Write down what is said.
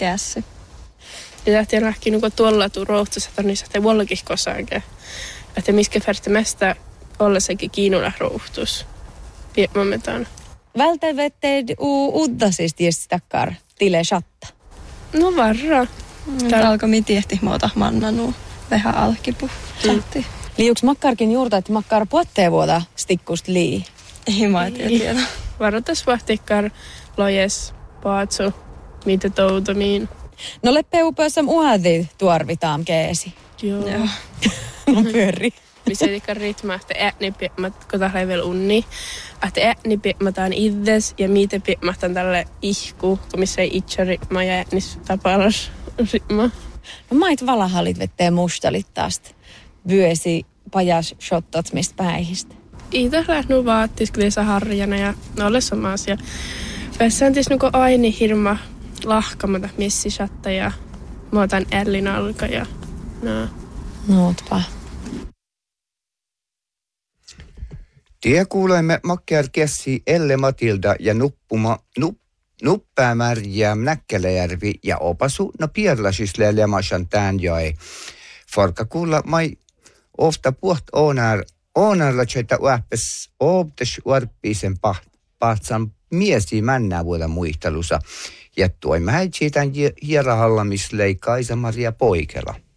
teässä. Ja lähtien lähki niinku tuolla tuu rohtuus, että niissä te vuollakin kosaanke. Että miskä färste mesta ollasekin kiinnolla rohtuus. Piemmometaan. Välttämättä uudasista takkar tile shatta. No varra. Alkoi mitiehti muuta mannanuu. Vähän alkipu. Liuks makkarkin juurta, että makkar puotteen vuoda stikkust lii? Ei mä tiedä. Varoitas vahtikkar lojes paatsu, mitä toutomiin. No leppe upeassa muhadi tuarvitaan keesi. Joo. No pyöri. Missä tikka ritma, että ääni piemmat, kun tällä ei vielä unni. Että ääni piemmataan itses ja miten piemmataan tälle ihku, kun missä ei itse ritma ja äänis tapalas ritma. No mait valahallit vettee mustalit taas vyösi pajas shottot mistä päihistä. Itse lähnu vaattis kyllä harjana ja nolle samas. Ja vessantis nuko aini hirma lahkamata missishatta ja mä otan Ellin alka ja no. Nootpa. Tie kuulemme makkear kessi Elle Matilda ja Nuppäämärjä Näkkäläjärvi ja opasu no pierlasisle lemasan tän joi. Forka kuulla mai ofta puht onarla tjöitä uäppes optes uarppisen pahtsan miesi männää vuoda muistelussa. Ja tuoi mäitsitän hierahallamislei Kaisa-Maria Poikela.